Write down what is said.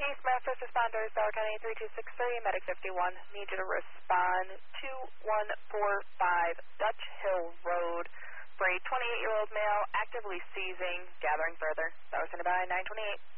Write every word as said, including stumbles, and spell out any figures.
East Mass First Responders, Bell County three two six three, Medic fifty-one. Need you to respond to one four five Dutch Hill Road for a twenty-eight-year-old male actively seizing, gathering further. That was going to by nine twenty-eight.